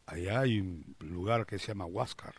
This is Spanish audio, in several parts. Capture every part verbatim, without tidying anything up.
allá hay un lugar que se llama Huáscar,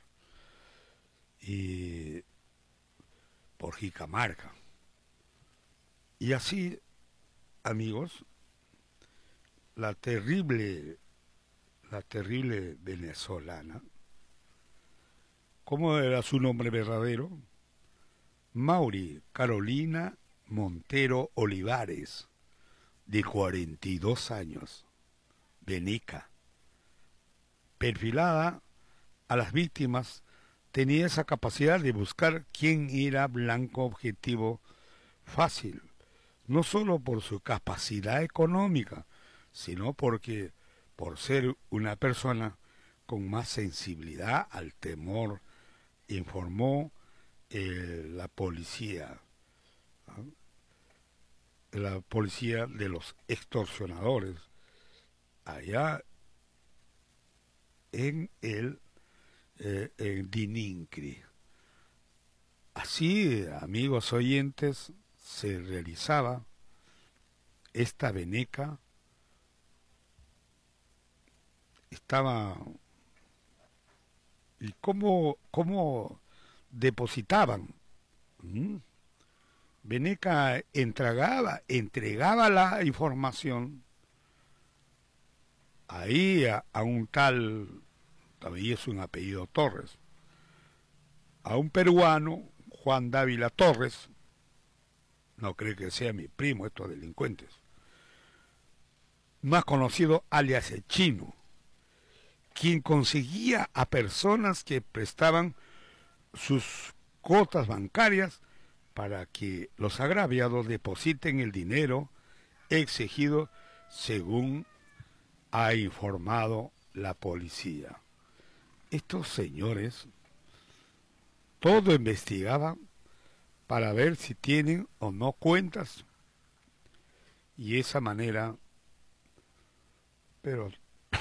y por Jicamarca. Y así, amigos, la terrible, la terrible venezolana, ¿cómo era su nombre verdadero? Mauri Carolina Montero Olivares, de cuarenta y dos años, veneca, perfilada a las víctimas, tenía esa capacidad de buscar quién era blanco objetivo fácil, no solo por su capacidad económica, sino porque por ser una persona con más sensibilidad al temor, informó eh, la policía, ¿no? La policía de los extorsionadores allá en el eh, en Dinincri. Así, amigos oyentes, se realizaba esta veneca. Estaba, y cómo cómo depositaban. ¿Mm? Veneca entregaba entregaba la información ahí a, a un tal, todavía es un apellido Torres, a un peruano, Juan Dávila Torres. No creo que sea mi primo estos delincuentes, más conocido alias el Chino, quien conseguía a personas que prestaban sus cuotas bancarias para que los agraviados depositen el dinero exigido según ha informado la policía. Estos señores todo investigaban para ver si tienen o no cuentas, y de esa manera, pero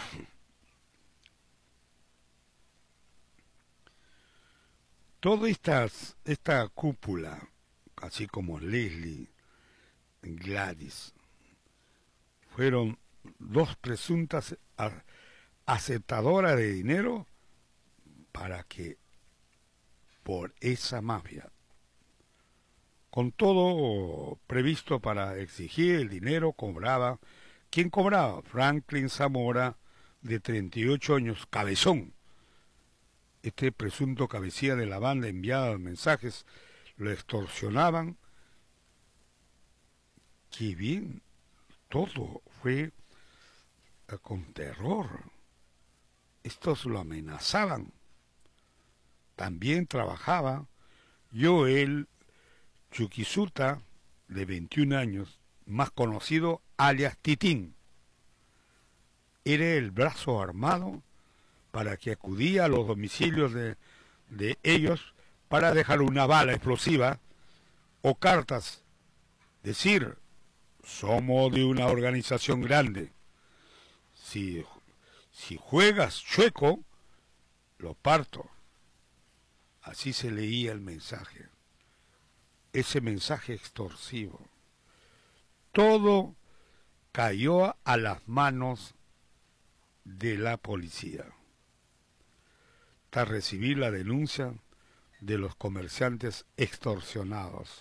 toda estas, esta cúpula, así como Leslie, Gladys, fueron dos presuntas aceptadoras de dinero para que por esa mafia, con todo previsto para exigir el dinero, cobraba. ¿Quién cobraba? Franklin Zamora, de treinta y ocho años, cabezón. Este presunto cabecilla de la banda enviaba los mensajes, lo extorsionaban. Qué bien, todo fue eh, con terror. Estos lo amenazaban. También trabajaba Joel Chuquisuta, de veintiún años, más conocido alias Titín. Era el brazo armado para que acudía a los domicilios de, de ellos para dejar una bala explosiva o cartas. Decir, somos de una organización grande. Si, si juegas chueco, lo parto. Así se leía el mensaje. Ese mensaje extorsivo. Todo cayó a las manos de la policía, tras recibir la denuncia de los comerciantes extorsionados.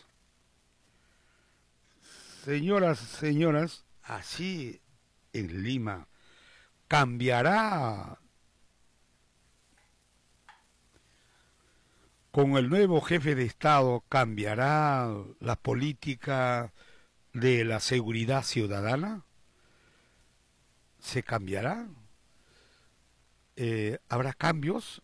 Señoras, señoras, así en Lima cambiará con el nuevo jefe de Estado, cambiará la política de la seguridad ciudadana. ¿Se cambiará? Eh, ¿habrá cambios?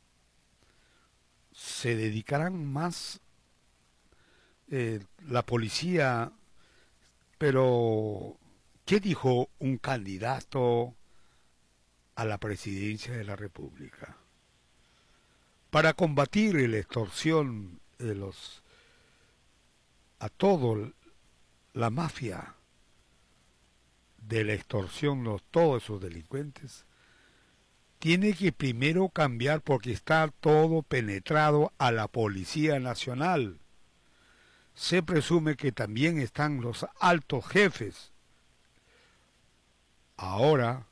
¿Se dedicarán más eh, la policía? Pero, ¿qué dijo un candidato a la presidencia de la República? Para combatir la extorsión de los, a todo, la mafia de la extorsión, los, todos esos delincuentes, tiene que primero cambiar, porque está todo penetrado a la Policía Nacional. Se presume que también están los altos jefes. Ahora